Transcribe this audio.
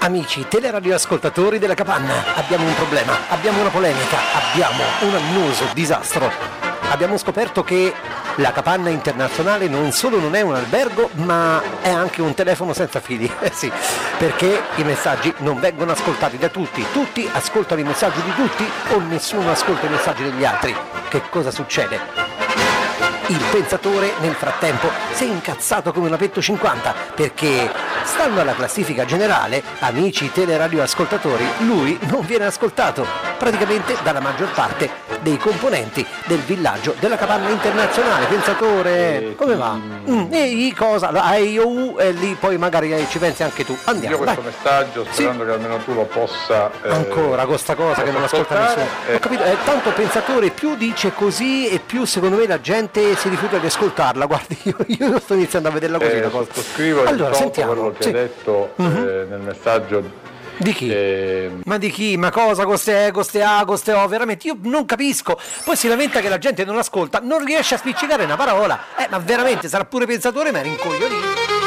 Amici teleradioascoltatori della Capanna, abbiamo un problema, abbiamo una polemica, abbiamo un annoso disastro. Abbiamo scoperto che la Capanna Internazionale non solo non è un albergo, ma è anche un telefono senza fili. Sì, perché i messaggi non vengono ascoltati da tutti. Tutti ascoltano i messaggi di tutti o nessuno ascolta i messaggi degli altri. Che cosa succede? Il pensatore nel frattempo si è incazzato come una Petto 50 perché, stando alla classifica generale, amici teleradioascoltatori, lui non viene ascoltato praticamente dalla maggior parte dei componenti del villaggio della Capanna Internazionale. Pensatore, come va? E cosa? E lì poi magari ci pensi anche tu. Andiamo. Io questo messaggio sperando che almeno tu lo possa ancora con sta cosa che non ascolta nessuno. Ho capito, tanto pensatore più dice così e più secondo me la gente si rifiuta di ascoltarla. Guardi, io sto iniziando a vederla così la cosa. Sottoscrivo allora, sentiamo quello che hai detto nel messaggio. Di chi? Ma di chi? Ma cosa? Coste A, coste O? Veramente io non capisco. Poi si lamenta che la gente non ascolta, non riesce a spiccicare una parola. Ma veramente sarà pure pensatore, ma era incoglionito.